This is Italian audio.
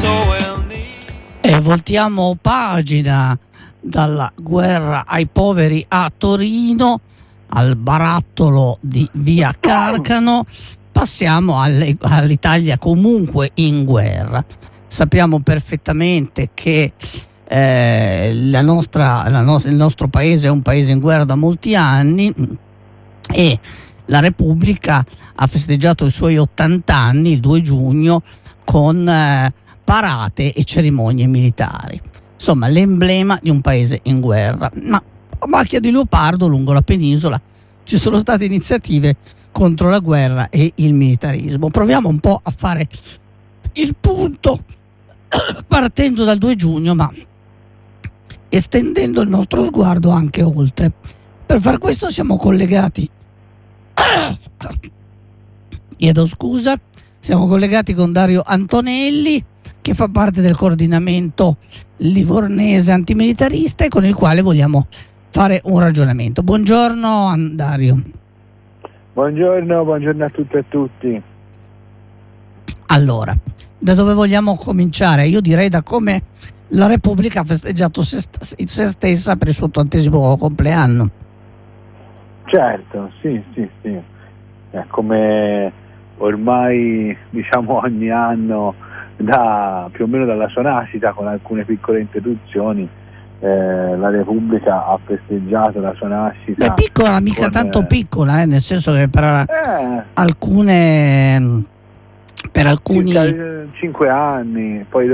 E voltiamo pagina dalla guerra ai poveri a Torino, al barattolo di via Carcano, passiamo all'Italia comunque in guerra. Sappiamo perfettamente che il nostro paese è un paese in guerra da molti anni e la Repubblica ha festeggiato i suoi 80 anni il 2 giugno con parate e cerimonie militari. Insomma, l'emblema di un paese in guerra. Ma a macchia di leopardo lungo la penisola ci sono state iniziative contro la guerra e il militarismo. Proviamo un po' a fare il punto partendo dal 2 giugno, ma estendendo il nostro sguardo anche oltre. Per far questo siamo collegati chiedo scusa, siamo collegati con Dario Antonelli, che fa parte del coordinamento livornese antimilitarista e con il quale vogliamo fare un ragionamento. Buongiorno Dario. Buongiorno a tutte e a tutti. Allora, da dove vogliamo cominciare? Io direi da come la Repubblica ha festeggiato se stessa per il suo 80° compleanno. Certo, sì. Come ormai diciamo ogni anno, più o meno dalla sua nascita, con alcune piccole interruzioni, la Repubblica ha festeggiato la sua nascita. Beh, piccola, mica tanto piccola, nel senso che per alcuni 5 anni, poi